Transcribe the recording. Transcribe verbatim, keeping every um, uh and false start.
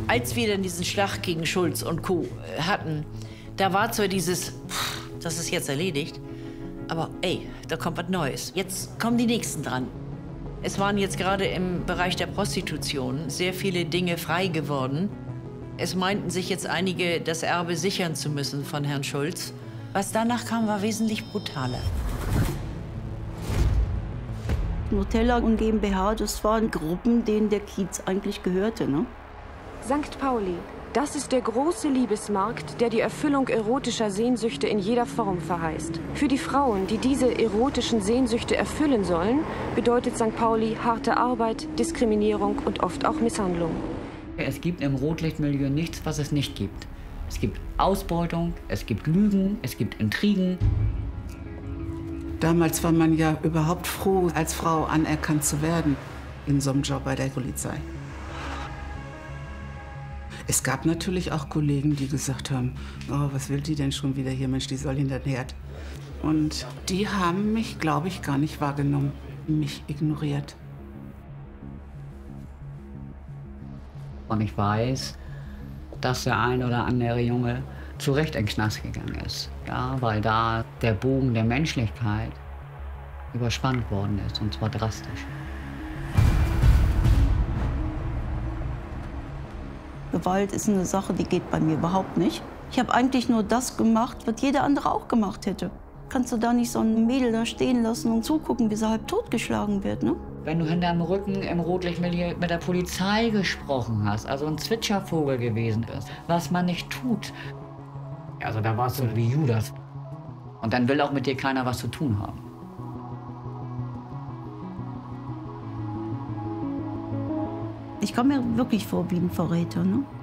Als wir dann diesen Schlag gegen Schulz und Co. hatten, da war zwar dieses, pff, das ist jetzt erledigt, aber ey, da kommt was Neues. Jetzt kommen die Nächsten dran. Es waren jetzt gerade im Bereich der Prostitution sehr viele Dinge frei geworden. Es meinten sich jetzt einige, das Erbe sichern zu müssen von Herrn Schulz. Was danach kam, war wesentlich brutaler. Nutella und GmbH, das waren Gruppen, denen der Kiez eigentlich gehörte, ne? Sankt Pauli, das ist der große Liebesmarkt, der die Erfüllung erotischer Sehnsüchte in jeder Form verheißt. Für die Frauen, die diese erotischen Sehnsüchte erfüllen sollen, bedeutet Sankt Pauli harte Arbeit, Diskriminierung und oft auch Misshandlung. Es gibt im Rotlichtmilieu nichts, was es nicht gibt. Es gibt Ausbeutung, es gibt Lügen, es gibt Intrigen. Damals war man ja überhaupt froh, als Frau anerkannt zu werden in so einem Job bei der Polizei. Es gab natürlich auch Kollegen, die gesagt haben, oh, was will die denn schon wieder hier, Mensch, die soll hinter den Herd. Und die haben mich, glaube ich, gar nicht wahrgenommen, mich ignoriert. Und ich weiß, dass der ein oder andere Junge zu Recht in den Knast gegangen ist. Ja, weil da der Bogen der Menschlichkeit überspannt worden ist, und zwar drastisch. Gewalt ist eine Sache, die geht bei mir überhaupt nicht. Ich habe eigentlich nur das gemacht, was jeder andere auch gemacht hätte. Kannst du da nicht so ein Mädel da stehen lassen und zugucken, wie sie halb totgeschlagen wird, ne? Wenn du hinterm Rücken im Rotlichtmilieu mit der Polizei gesprochen hast, also ein Zwitschervogel gewesen bist, was man nicht tut. Also da warst du wie Judas. Und dann will auch mit dir keiner was zu tun haben. Ich komme mir wirklich vor wie ein Verräter, ne?